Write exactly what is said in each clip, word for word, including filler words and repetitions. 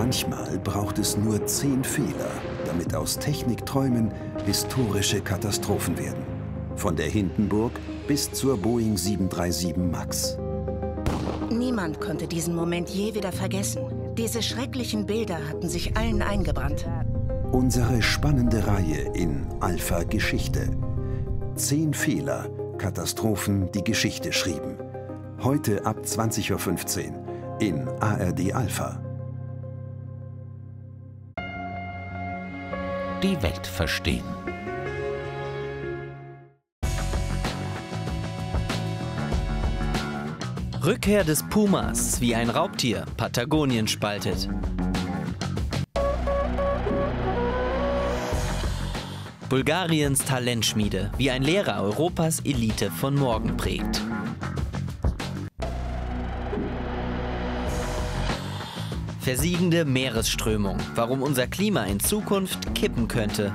Manchmal braucht es nur zehn Fehler, damit aus Technikträumen historische Katastrophen werden. Von der Hindenburg bis zur Boeing sieben drei sieben Max. Niemand konnte diesen Moment je wieder vergessen. Diese schrecklichen Bilder hatten sich allen eingebrannt. Unsere spannende Reihe in Alpha Geschichte. Zehn Fehler, Katastrophen, die Geschichte schrieben. Heute ab zwanzig Uhr fünfzehn in A R D Alpha. Die Welt verstehen. Rückkehr des Pumas, wie ein Raubtier Patagonien spaltet. Bulgariens Talentschmiede, wie ein Lehrer Europas Elite von morgen prägt. Versiegende Meeresströmung, warum unser Klima in Zukunft kippen könnte.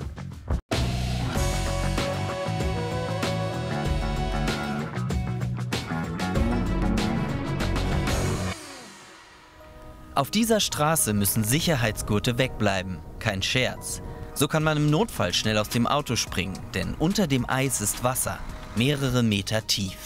Auf dieser Straße müssen Sicherheitsgurte wegbleiben. Kein Scherz. So kann man im Notfall schnell aus dem Auto springen, denn unter dem Eis ist Wasser, mehrere Meter tief.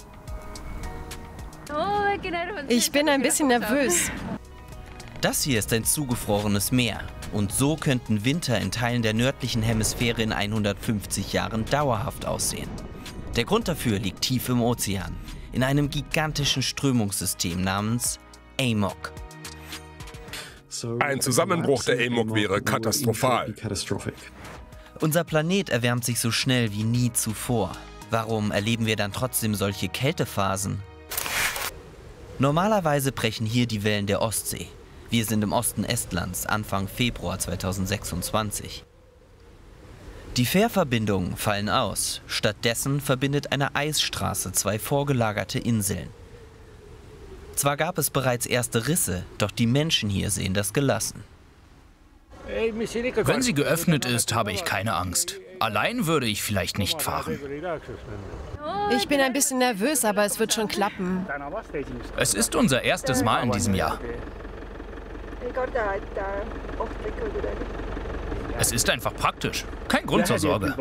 Ich bin ein bisschen nervös. Das hier ist ein zugefrorenes Meer. Und so könnten Winter in Teilen der nördlichen Hemisphäre in hundertfünfzig Jahren dauerhaft aussehen. Der Grund dafür liegt tief im Ozean, in einem gigantischen Strömungssystem namens A M O C. Ein Zusammenbruch der A M O C wäre katastrophal. Unser Planet erwärmt sich so schnell wie nie zuvor. Warum erleben wir dann trotzdem solche Kältephasen? Normalerweise brechen hier die Wellen der Ostsee. Wir sind im Osten Estlands, Anfang Februar zweitausendsechsundzwanzig. Die Fährverbindungen fallen aus. Stattdessen verbindet eine Eisstraße zwei vorgelagerte Inseln. Zwar gab es bereits erste Risse, doch die Menschen hier sehen das gelassen. Wenn sie geöffnet ist, habe ich keine Angst. Allein würde ich vielleicht nicht fahren. Ich bin ein bisschen nervös, aber es wird schon klappen. Es ist unser erstes Mal in diesem Jahr. Es ist einfach praktisch. Kein Grund zur Sorge.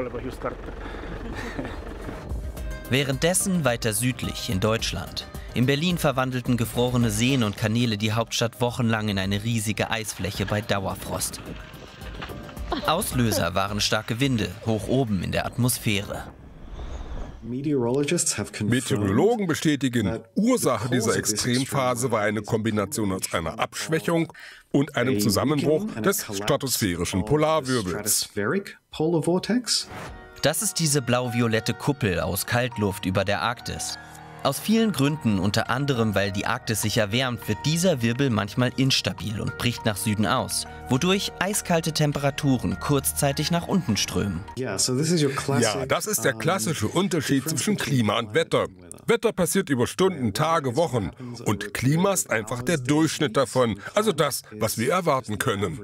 Währenddessen weiter südlich in Deutschland. In Berlin verwandelten gefrorene Seen und Kanäle die Hauptstadt wochenlang in eine riesige Eisfläche bei Dauerfrost. Auslöser waren starke Winde, hoch oben in der Atmosphäre. Meteorologen bestätigen, Ursache dieser Extremphase war eine Kombination aus einer Abschwächung und einem Zusammenbruch des stratosphärischen Polarwirbels. Das ist diese blau-violette Kuppel aus Kaltluft über der Arktis. Aus vielen Gründen, unter anderem weil die Arktis sich erwärmt, wird dieser Wirbel manchmal instabil und bricht nach Süden aus, wodurch eiskalte Temperaturen kurzzeitig nach unten strömen. Ja, das ist der klassische Unterschied zwischen Klima und Wetter. Wetter passiert über Stunden, Tage, Wochen und Klima ist einfach der Durchschnitt davon, also das, was wir erwarten können.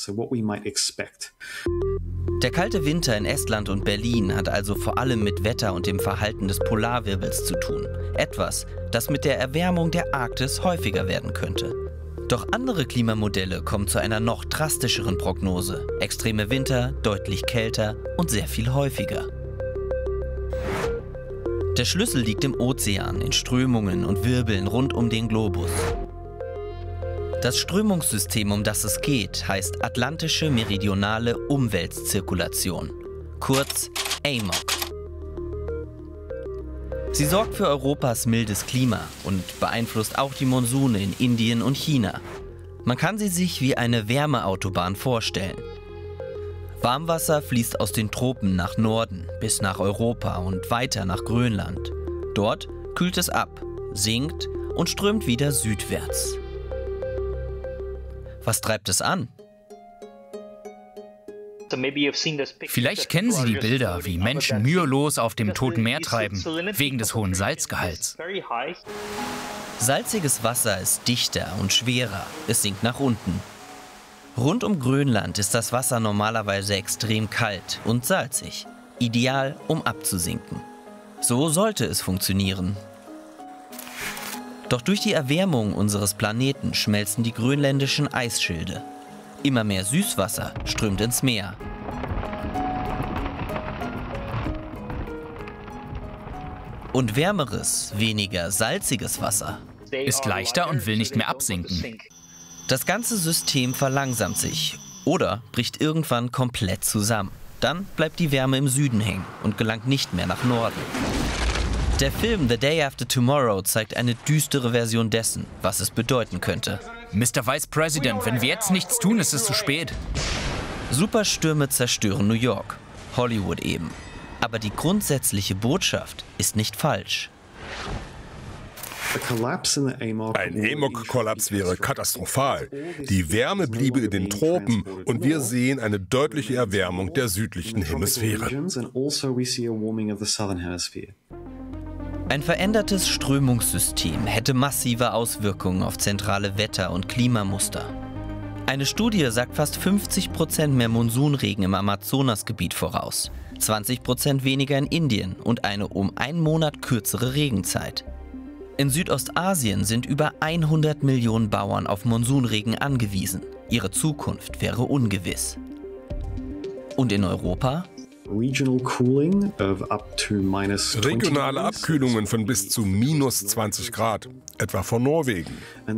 Der kalte Winter in Estland und Berlin hat also vor allem mit Wetter und dem Verhalten des Polarwirbels zu tun. Etwas, das mit der Erwärmung der Arktis häufiger werden könnte. Doch andere Klimamodelle kommen zu einer noch drastischeren Prognose. Extreme Winter, deutlich kälter und sehr viel häufiger. Der Schlüssel liegt im Ozean, in Strömungen und Wirbeln rund um den Globus. Das Strömungssystem, um das es geht, heißt Atlantische Meridionale Umweltzirkulation, kurz A M O C. Sie sorgt für Europas mildes Klima und beeinflusst auch die Monsune in Indien und China. Man kann sie sich wie eine Wärmeautobahn vorstellen. Warmwasser fließt aus den Tropen nach Norden bis nach Europa und weiter nach Grönland. Dort kühlt es ab, sinkt und strömt wieder südwärts. Was treibt es an? Vielleicht kennen Sie die Bilder, wie Menschen mühelos auf dem Toten Meer treiben, wegen des hohen Salzgehalts. Salziges Wasser ist dichter und schwerer, es sinkt nach unten. Rund um Grönland ist das Wasser normalerweise extrem kalt und salzig, ideal, um abzusinken. So sollte es funktionieren. Doch durch die Erwärmung unseres Planeten schmelzen die grönländischen Eisschilde. Immer mehr Süßwasser strömt ins Meer. Und wärmeres, weniger salziges Wasser ist leichter und will nicht mehr absinken. Das ganze System verlangsamt sich oder bricht irgendwann komplett zusammen. Dann bleibt die Wärme im Süden hängen und gelangt nicht mehr nach Norden. Der Film The Day After Tomorrow zeigt eine düstere Version dessen, was es bedeuten könnte. Mister Vice President, wenn wir jetzt nichts tun, ist es zu spät. Superstürme zerstören New York, Hollywood eben. Aber die grundsätzliche Botschaft ist nicht falsch. Ein A M O C-Kollaps wäre katastrophal. Die Wärme bliebe in den Tropen und wir sehen eine deutliche Erwärmung der südlichen Hemisphäre. Ein verändertes Strömungssystem hätte massive Auswirkungen auf zentrale Wetter- und Klimamuster. Eine Studie sagt fast fünfzig Prozent mehr Monsunregen im Amazonasgebiet voraus, zwanzig Prozent weniger in Indien und eine um einen Monat kürzere Regenzeit. In Südostasien sind über hundert Millionen Bauern auf Monsunregen angewiesen. Ihre Zukunft wäre ungewiss. Und in Europa? Regionale Abkühlungen von bis zu minus zwanzig Grad, etwa vor Norwegen.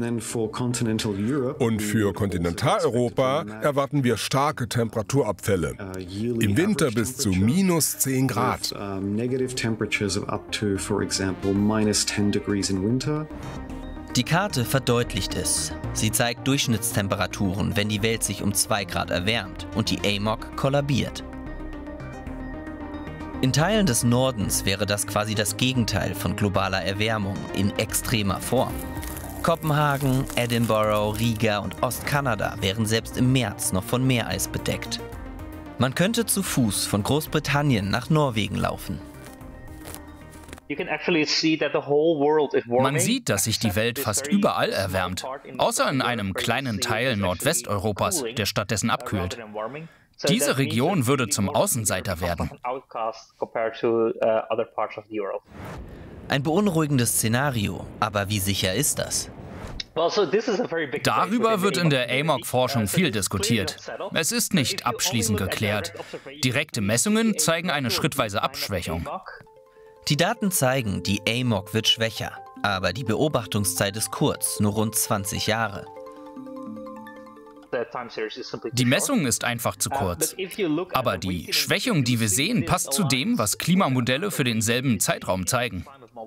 Und für Kontinentaleuropa erwarten wir starke Temperaturabfälle. Im Winter bis zu minus zehn Grad. Die Karte verdeutlicht es. Sie zeigt Durchschnittstemperaturen, wenn die Welt sich um zwei Grad erwärmt und die A M O C kollabiert. In Teilen des Nordens wäre das quasi das Gegenteil von globaler Erwärmung in extremer Form. Kopenhagen, Edinburgh, Riga und Ostkanada wären selbst im März noch von Meereis bedeckt. Man könnte zu Fuß von Großbritannien nach Norwegen laufen. Man sieht, dass sich die Welt fast überall erwärmt, außer in einem kleinen Teil Nordwesteuropas, der stattdessen abkühlt. Diese Region würde zum Außenseiter werden. Ein beunruhigendes Szenario, aber wie sicher ist das? Darüber wird in der A M O C-Forschung viel diskutiert. Es ist nicht abschließend geklärt. Direkte Messungen zeigen eine schrittweise Abschwächung. Die Daten zeigen, die A M O C wird schwächer, aber die Beobachtungszeit ist kurz, nur rund zwanzig Jahre. Die Messung ist einfach zu kurz. Aber die Schwächung, die wir sehen, passt zu dem, was Klimamodelle für denselben Zeitraum zeigen.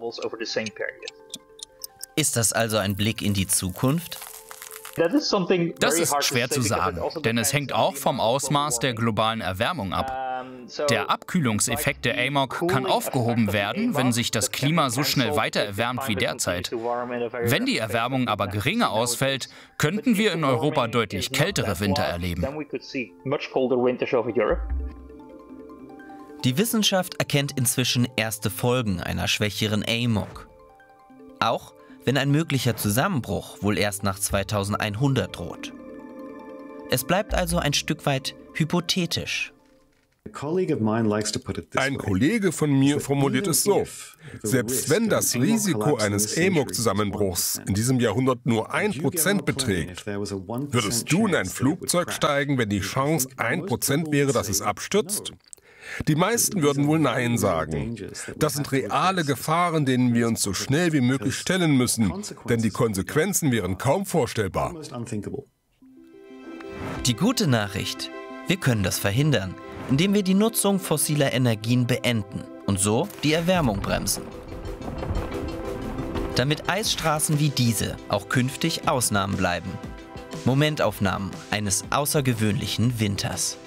Ist das also ein Blick in die Zukunft? Das ist schwer zu sagen, denn es hängt auch vom Ausmaß der globalen Erwärmung ab. Der Abkühlungseffekt der A M O C kann aufgehoben werden, wenn sich das Klima so schnell weiter erwärmt wie derzeit. Wenn die Erwärmung aber geringer ausfällt, könnten wir in Europa deutlich kältere Winter erleben. Die Wissenschaft erkennt inzwischen erste Folgen einer schwächeren A M O C. Auch wenn ein möglicher Zusammenbruch wohl erst nach zweitausendeinhundert droht. Es bleibt also ein Stück weit hypothetisch. Ein Kollege von mir formuliert es so: Selbst wenn das Risiko eines A M O C-Zusammenbruchs in diesem Jahrhundert nur ein Prozent beträgt, würdest du in ein Flugzeug steigen, wenn die Chance ein Prozent wäre, dass es abstürzt? Die meisten würden wohl Nein sagen. Das sind reale Gefahren, denen wir uns so schnell wie möglich stellen müssen, denn die Konsequenzen wären kaum vorstellbar. Die gute Nachricht: Wir können das verhindern, indem wir die Nutzung fossiler Energien beenden und so die Erwärmung bremsen. Damit Eisstraßen wie diese auch künftig Ausnahmen bleiben. Momentaufnahmen eines außergewöhnlichen Winters.